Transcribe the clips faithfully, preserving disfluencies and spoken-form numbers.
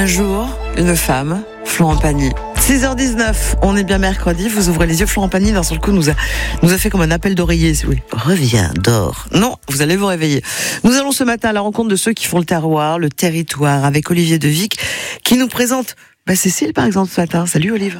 Un jour, une femme, Florent Pagny. six heures dix-neuf, on est bien mercredi, vous ouvrez les yeux, Florent Pagny d'un seul coup nous a, nous a fait comme un appel d'oreiller. Oui, reviens, dors. Non, vous allez vous réveiller. Nous allons ce matin à la rencontre de ceux qui font le terroir, le territoire, avec Olivier Devic, qui nous présente bah, Cécile par exemple ce matin. Salut Olive.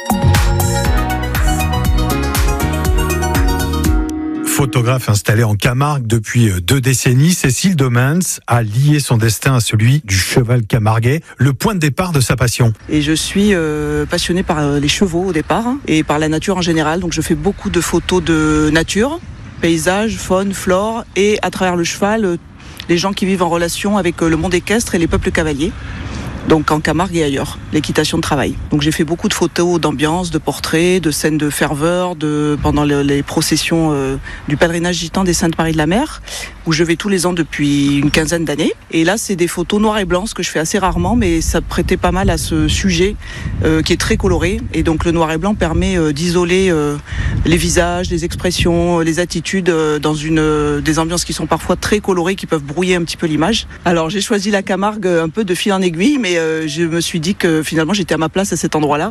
Photographe installée en Camargue depuis deux décennies, Cécile Domens a lié son destin à celui du cheval camarguais, le point de départ de sa passion. Et je suis euh, passionnée par les chevaux au départ hein, et par la nature en général. Donc je fais beaucoup de photos de nature, paysages, faune, flore et à travers le cheval, euh, les gens qui vivent en relation avec euh, le monde équestre et les peuples cavaliers. Donc en Camargue et ailleurs, l'équitation de travail. Donc j'ai fait beaucoup de photos d'ambiance, de portraits, de scènes de ferveur, de pendant le, les processions euh, du pèlerinage gitan des Saintes Maries de la Mer, où je vais tous les ans depuis une quinzaine d'années. Et là, c'est des photos noir et blanc, ce que je fais assez rarement, mais ça prêtait pas mal à ce sujet euh, qui est très coloré. Et donc le noir et blanc permet euh, d'isoler euh, les visages, les expressions, les attitudes euh, dans une euh, des ambiances qui sont parfois très colorées, qui peuvent brouiller un petit peu l'image. Alors j'ai choisi la Camargue un peu de fil en aiguille, mais Euh, je me suis dit que finalement j'étais à ma place à cet endroit-là.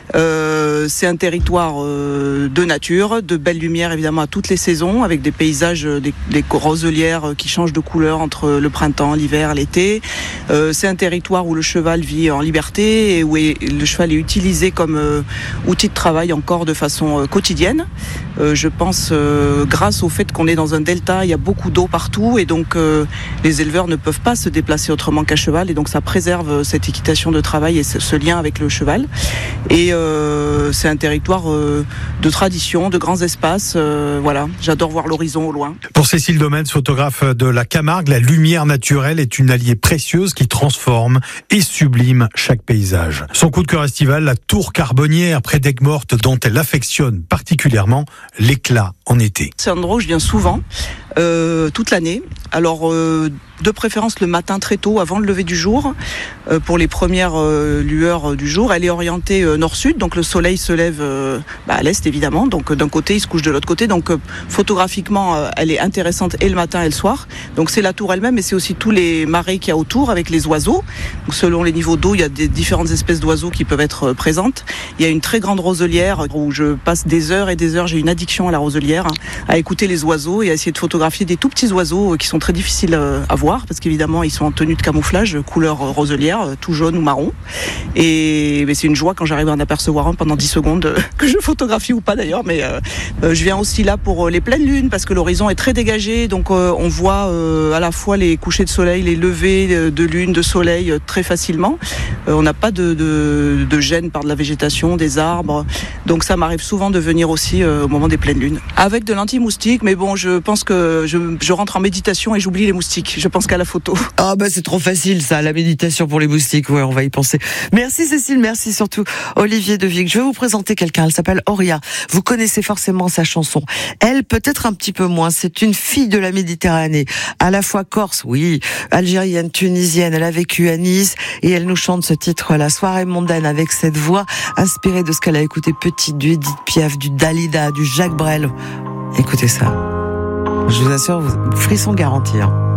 Euh, c'est un territoire euh, de nature, de belles lumières évidemment à toutes les saisons, avec des paysages, des, des roselières qui changent de couleur entre le printemps, l'hiver, l'été. Euh, c'est un territoire où le cheval vit en liberté et où est, le cheval est utilisé comme euh, outil de travail encore de façon euh, quotidienne. Euh, je pense euh, grâce au fait qu'on est dans un delta, il y a beaucoup d'eau partout et donc euh, les éleveurs ne peuvent pas se déplacer autrement qu'à cheval et donc ça préserve cette équitation de travail et ce lien avec le cheval. Et euh, c'est un territoire euh, de tradition, de grands espaces. Euh, voilà, j'adore voir l'horizon au loin. Pour Cécile Domens, photographe de la Camargue, la lumière naturelle est une alliée précieuse qui transforme et sublime chaque paysage. Son coup de cœur estival, la tour Carbonnière près d'Aigues-Mortes, dont elle affectionne particulièrement l'éclat en été. C'est un endroit où je viens souvent, euh, toute l'année. Alors, euh, de préférence le matin très tôt, avant le lever du jour, euh, pour les premières euh, lueurs du jour. Elle est orientée euh, nord-sud, donc le soleil se lève euh, bah, à l'est évidemment, donc euh, d'un côté il se couche de l'autre côté, donc euh, photographiquement euh, elle est intéressante et le matin et le soir. Donc c'est la tour elle-même, mais c'est aussi tous les marais qu'il y a autour avec les oiseaux. Donc, selon les niveaux d'eau, il y a des différentes espèces d'oiseaux qui peuvent être euh, présentes. Il y a une très grande roselière où je passe des heures et des heures, j'ai une addiction à la roselière, hein, à écouter les oiseaux et à essayer de photographier des tout petits oiseaux euh, qui sont très difficiles euh, à voir, parce qu'évidemment ils sont en tenue de camouflage, couleur roselière, tout jaune ou marron. Et mais c'est une joie quand j'arrive à en apercevoir un pendant dix secondes, que je photographie ou pas d'ailleurs, mais euh, je viens aussi là pour les pleines lunes, parce que l'horizon est très dégagé, donc euh, on voit euh, à la fois les couchers de soleil, les levées de lune, de soleil euh, très facilement. Euh, on n'a pas de, de, de gêne par de la végétation, des arbres, donc ça m'arrive souvent de venir aussi euh, au moment des pleines lunes. Avec de l'anti-moustique, mais bon, je pense que je, je rentre en méditation et j'oublie les moustiques, je pense qu'à la photo. Ah bah c'est trop facile ça, la méditation pour les moustiques, ouais, on va y penser. Merci Cécile, merci surtout Olivier Devic. Je vais vous présenter quelqu'un, elle s'appelle Auria. Vous connaissez forcément sa chanson. Elle, peut-être un petit peu moins, c'est une fille de la Méditerranée, à la fois corse, oui, algérienne, tunisienne, elle a vécu à Nice et elle nous chante ce titre, La soirée mondaine, avec cette voix inspirée de ce qu'elle a écouté petite, du Edith Piaf, du Dalida, du Jacques Brel. Écoutez ça. Je vous assure, frisson garanti, hein.